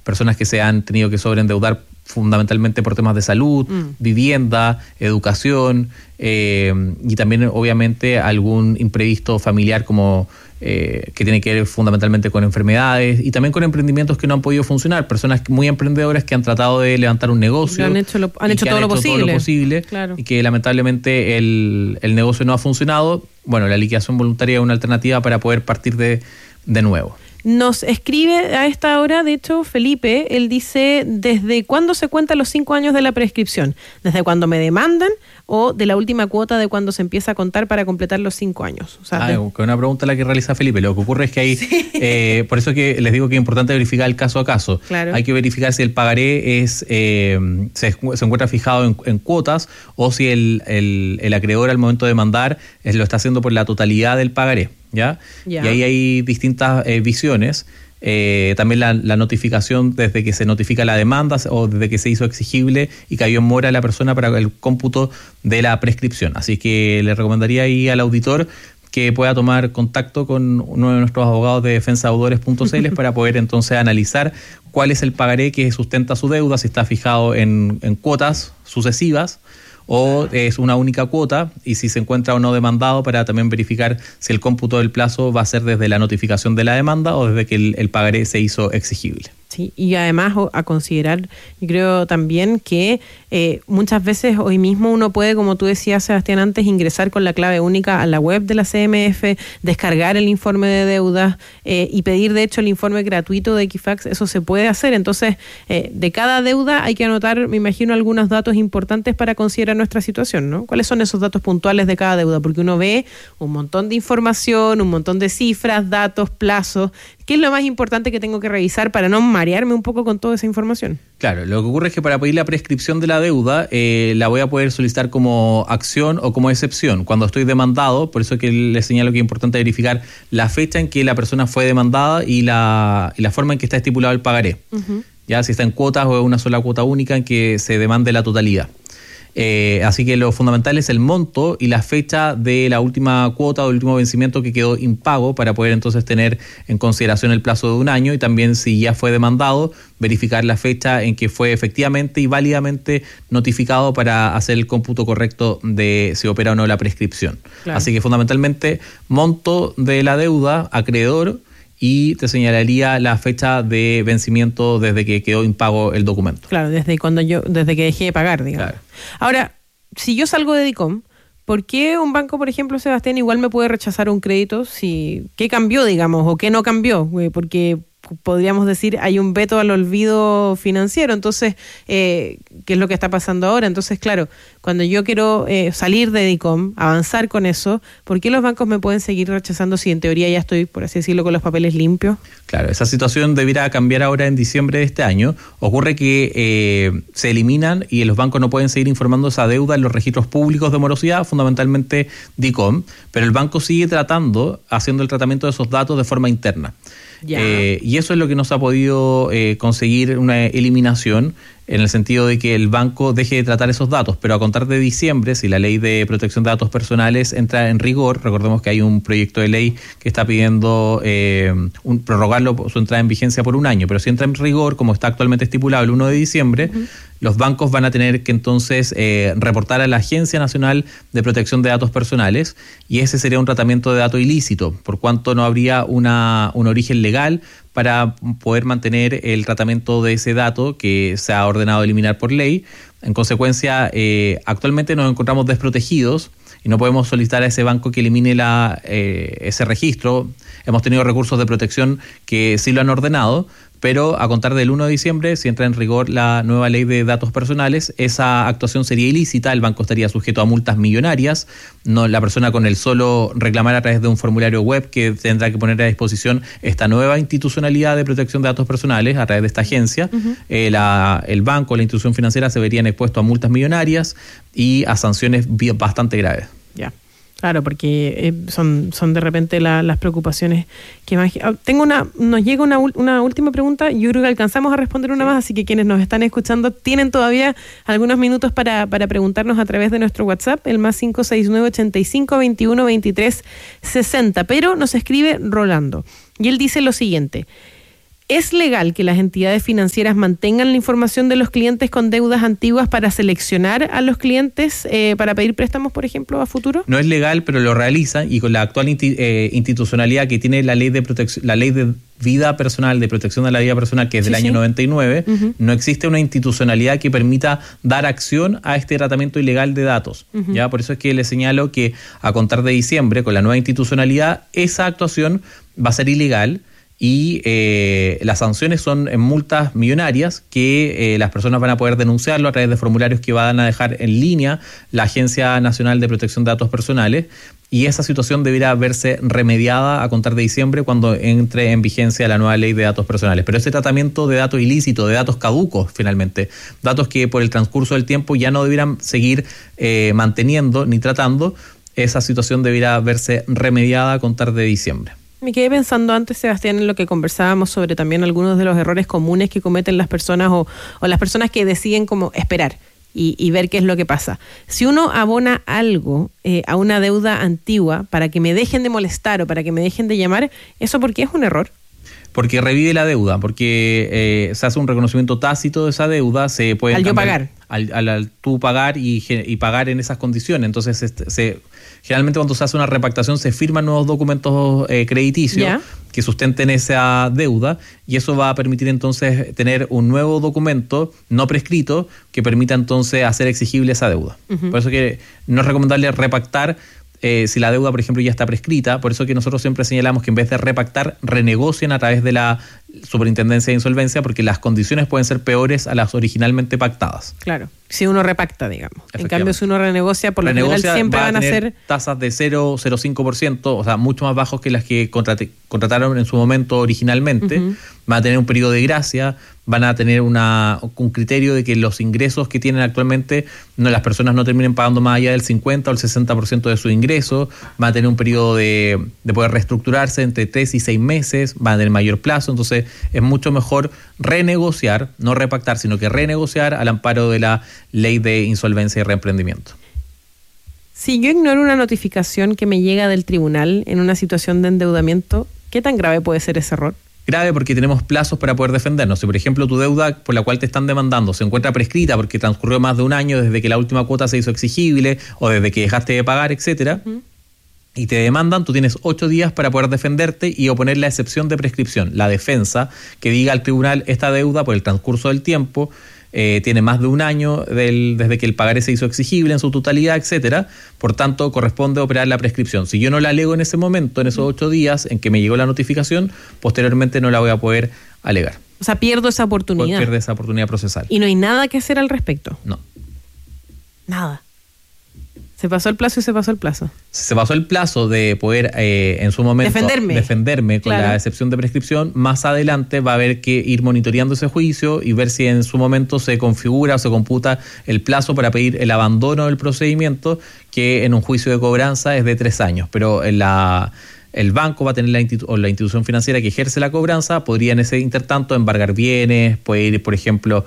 personas que se han tenido que sobreendeudar fundamentalmente por temas de salud, vivienda, educación, y también obviamente algún imprevisto familiar como que tiene que ver fundamentalmente con enfermedades y también con emprendimientos que no han podido funcionar, personas muy emprendedoras que han tratado de levantar un negocio, han hecho todo lo posible, claro. Y que lamentablemente el negocio no ha funcionado. Bueno, la liquidación voluntaria es una alternativa para poder partir de nuevo. Nos escribe a esta hora, de hecho, Felipe. Él dice: ¿desde cuándo se cuentan los 5 años de la prescripción? ¿Desde cuando me demandan o de la última cuota de cuando se empieza a contar para completar los 5 años? O sea, una pregunta la que realiza Felipe. Lo que ocurre es que hay, por eso que les digo que es importante verificar el caso a caso. Claro. Hay que verificar si el pagaré se encuentra fijado en cuotas o si el acreedor al momento de demandar lo está haciendo por la totalidad del pagaré. ¿Ya? Y ahí hay distintas visiones. También la notificación desde que se notifica la demanda o desde que se hizo exigible y cayó en mora la persona para el cómputo de la prescripción. Así que le recomendaría ahí al auditor que pueda tomar contacto con uno de nuestros abogados de defensadeudores.cl para poder entonces analizar cuál es el pagaré que sustenta su deuda, si está fijado en cuotas sucesivas o es una única cuota, y si se encuentra o no demandado, para también verificar si el cómputo del plazo va a ser desde la notificación de la demanda o desde que el pagaré se hizo exigible. Sí, y además a considerar, yo creo también que muchas veces hoy mismo uno puede, como tú decías, Sebastián, antes, ingresar con la clave única a la web de la CMF, descargar el informe de deudas y pedir, de hecho, el informe gratuito de Equifax. Eso se puede hacer. Entonces, de cada deuda hay que anotar, me imagino, algunos datos importantes para considerar nuestra situación, ¿no? ¿Cuáles son esos datos puntuales de cada deuda? Porque uno ve un montón de información, un montón de cifras, datos, plazos. ¿Qué es lo más importante que tengo que revisar para no marearme un poco con toda esa información? Claro, lo que ocurre es que para pedir la prescripción de la deuda la voy a poder solicitar como acción o como excepción cuando estoy demandado. Por eso que les señalo que es importante verificar la fecha en que la persona fue demandada y la forma en que está estipulado el pagaré. Ya, si está en cuotas o es una sola cuota única en que se demande la totalidad. Así que lo fundamental es el monto y la fecha de la última cuota o el último vencimiento que quedó impago, para poder entonces tener en consideración el plazo de 1 año, y también, si ya fue demandado, verificar la fecha en que fue efectivamente y válidamente notificado para hacer el cómputo correcto de si opera o no la prescripción. Claro. Así que fundamentalmente monto de la deuda, acreedor, y te señalaría la fecha de vencimiento desde que quedó impago el documento. Claro, desde que dejé de pagar, digamos. Claro. Ahora, si yo salgo de DICOM, ¿por qué un banco, por ejemplo, Sebastián, igual me puede rechazar un crédito? ¿Qué cambió, digamos, o qué no cambió? Porque podríamos decir, hay un veto al olvido financiero. Entonces, ¿qué es lo que está pasando ahora? Entonces, claro, cuando yo quiero salir de DICOM, avanzar con eso, ¿por qué los bancos me pueden seguir rechazando si en teoría ya estoy, por así decirlo, con los papeles limpios? Claro, esa situación deberá cambiar ahora en diciembre de este año. Ocurre que se eliminan y los bancos no pueden seguir informando esa deuda en los registros públicos de morosidad, fundamentalmente DICOM, pero el banco sigue haciendo el tratamiento de esos datos de forma interna. Y eso es lo que no se ha podido conseguir una eliminación, en el sentido de que el banco deje de tratar esos datos, pero a contar de diciembre, si la ley de protección de datos personales entra en rigor, recordemos que hay un proyecto de ley que está pidiendo prorrogarlo su entrada en vigencia por 1 año, pero si entra en rigor, como está actualmente estipulado el 1 de diciembre, los bancos van a tener que entonces reportar a la Agencia Nacional de Protección de Datos Personales, y ese sería un tratamiento de dato ilícito, por cuanto no habría un origen legal para poder mantener el tratamiento de ese dato que se ha ordenado eliminar por ley. En consecuencia, actualmente nos encontramos desprotegidos y no podemos solicitar a ese banco que elimine ese registro. Hemos tenido recursos de protección que sí lo han ordenado, pero a contar del 1 de diciembre, si entra en rigor la nueva ley de datos personales, esa actuación sería ilícita, el banco estaría sujeto a multas millonarias. No, la persona con el solo reclamar a través de un formulario web que tendrá que poner a disposición esta nueva institucionalidad de protección de datos personales a través de esta agencia, el banco, la institución financiera se verían expuestos a multas millonarias y a sanciones bastante graves. Ya. Claro, porque son de repente las preocupaciones que más... Nos llega una última pregunta. Yo creo que alcanzamos a responder una más, así que quienes nos están escuchando tienen todavía algunos minutos para preguntarnos a través de nuestro WhatsApp, el más 569-85-21-23-60. Pero nos escribe Rolando y él dice lo siguiente: ¿Es legal que las entidades financieras mantengan la información de los clientes con deudas antiguas para seleccionar a los clientes para pedir préstamos, por ejemplo, a futuro? No es legal, pero lo realizan, y con la actual institucionalidad que tiene la ley de vida personal, de protección de la vida personal, que es del año 99, no existe una institucionalidad que permita dar acción a este tratamiento ilegal de datos. ¿Ya? Por eso es que le señalo que a contar de diciembre, con la nueva institucionalidad, esa actuación va a ser ilegal. Y las sanciones son en multas millonarias que las personas van a poder denunciarlo a través de formularios que van a dejar en línea la Agencia Nacional de Protección de Datos Personales, y esa situación deberá verse remediada a contar de diciembre cuando entre en vigencia la nueva ley de datos personales. Pero ese tratamiento de datos ilícitos, de datos caducos finalmente, datos que por el transcurso del tiempo ya no deberán seguir manteniendo ni tratando, esa situación deberá verse remediada a contar de diciembre. Me quedé pensando antes, Sebastián, en lo que conversábamos sobre también algunos de los errores comunes que cometen las personas o las personas que deciden como esperar y ver qué es lo que pasa. Si uno abona algo a una deuda antigua para que me dejen de molestar o para que me dejen de llamar, ¿eso por qué es un error? Porque revive la deuda, porque se hace un reconocimiento tácito de esa deuda, se puede... Al yo pagar. Al tú pagar y pagar en esas condiciones. Entonces, generalmente cuando se hace una repactación se firman nuevos documentos crediticios que sustenten esa deuda, y eso va a permitir entonces tener un nuevo documento no prescrito que permita entonces hacer exigible esa deuda. Por eso que no es recomendable repactar si la deuda, por ejemplo, ya está prescrita. Por eso que nosotros siempre señalamos que en vez de repactar, renegocien a través de la Superintendencia de Insolvencia, porque las condiciones pueden ser peores a las originalmente pactadas. Claro, si uno repacta, digamos. En cambio, si uno renegocia, por lo general siempre van a ser tasas de 0,05%, o sea, mucho más bajos que las que contrataron en su momento originalmente. Van a tener un periodo de gracia, van a tener un criterio de que los ingresos que tienen actualmente, las personas no terminen pagando más allá del 50 o el 60% de su ingreso, van a tener un periodo de poder reestructurarse entre 3 y 6 meses, van a tener mayor plazo. Entonces es mucho mejor renegociar, no repactar, sino que renegociar al amparo de la ley de insolvencia y reemprendimiento. Si yo ignoro una notificación que me llega del tribunal en una situación de endeudamiento, ¿qué tan grave puede ser ese error? Grave, porque tenemos plazos para poder defendernos. Si, por ejemplo, tu deuda por la cual te están demandando se encuentra prescrita porque transcurrió más de un año desde que la última cuota se hizo exigible o desde que dejaste de pagar, etcétera, y te demandan, tú tienes 8 días para poder defenderte y oponer la excepción de prescripción, la defensa que diga al tribunal: esta deuda por el transcurso del tiempo tiene más de un año desde que el pagaré se hizo exigible en su totalidad, etcétera. Por tanto, corresponde operar la prescripción. Si yo no la alego en ese momento, en esos 8 días en que me llegó la notificación, posteriormente no la voy a poder alegar. O sea, pierdo esa oportunidad. Pierde esa oportunidad procesal. ¿Y no hay nada que hacer al respecto? No. Nada. Se pasó el plazo y se pasó el plazo. Se pasó el plazo de poder en su momento defenderme con la excepción de prescripción. Más adelante va a haber que ir monitoreando ese juicio y ver si en su momento se configura o se computa el plazo para pedir el abandono del procedimiento, que en un juicio de cobranza es de 3 años. Pero el banco va a tener la institución financiera que ejerce la cobranza, podría en ese intertanto embargar bienes, puede ir, por ejemplo,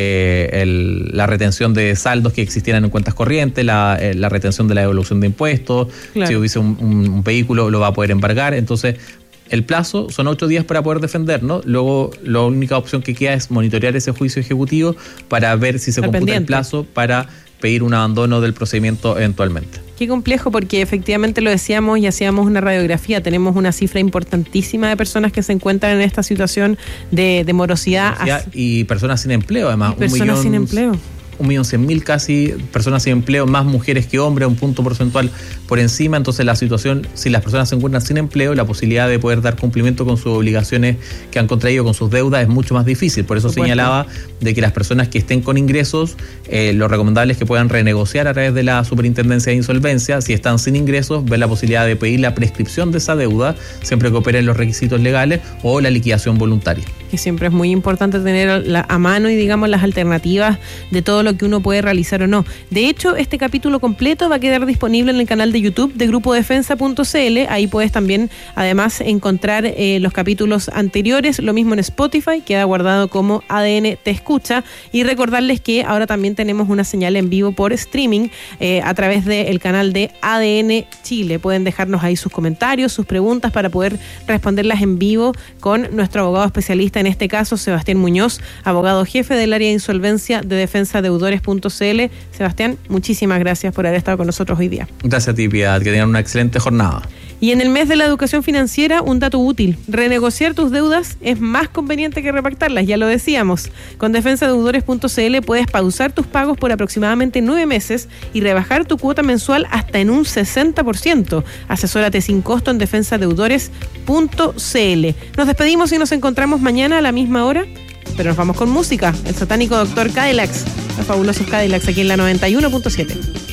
la retención de saldos que existieran en cuentas corrientes, la retención de la devolución de impuestos. Claro. Si hubiese un vehículo, lo va a poder embargar. Entonces, el plazo son 8 días para poder defendernos. Luego, la única opción que queda es monitorear ese juicio ejecutivo para ver si se computa el plazo para pedir un abandono del procedimiento eventualmente. Qué complejo, porque efectivamente lo decíamos y hacíamos una radiografía. Tenemos una cifra importantísima de personas que se encuentran en esta situación de morosidad. Y personas sin empleo, además. Personas sin empleo. 1.100.000 casi personas sin empleo, más mujeres que hombres, un punto porcentual por encima. Entonces la situación, si las personas se encuentran sin empleo, la posibilidad de poder dar cumplimiento con sus obligaciones que han contraído, con sus deudas, es mucho más difícil. Por eso señalaba de que las personas que estén con ingresos, lo recomendable es que puedan renegociar a través de la Superintendencia de Insolvencia. Si están sin ingresos, ver la posibilidad de pedir la prescripción de esa deuda, siempre que operen los requisitos legales, o la liquidación voluntaria. Que siempre es muy importante tener a mano y, digamos, las alternativas de todo lo que uno puede realizar o no. De hecho, este capítulo completo va a quedar disponible en el canal de YouTube de grupodefensa.cl. Ahí puedes también, además, encontrar los capítulos anteriores. Lo mismo en Spotify, queda guardado como ADN Te Escucha. Y recordarles que ahora también tenemos una señal en vivo por streaming a través del canal de ADN Chile. Pueden dejarnos ahí sus comentarios, sus preguntas para poder responderlas en vivo con nuestro abogado especialista en este caso Sebastián Muñoz, abogado jefe del área de insolvencia de defensadeudores.cl. Sebastián, muchísimas gracias por haber estado con nosotros hoy día. Gracias a ti, Piedad, que tengan una excelente jornada. Y en el mes de la educación financiera, un dato útil: renegociar tus deudas es más conveniente que repactarlas, ya lo decíamos. Con defensadeudores.cl puedes pausar tus pagos por aproximadamente 9 meses y rebajar tu cuota mensual hasta en un 60%. Asesórate sin costo en defensadeudores.cl. Nos despedimos y nos encontramos mañana a la misma hora, pero nos vamos con música. El satánico Dr. Cadillacs, los fabulosos Cadillacs, aquí en la 91.7.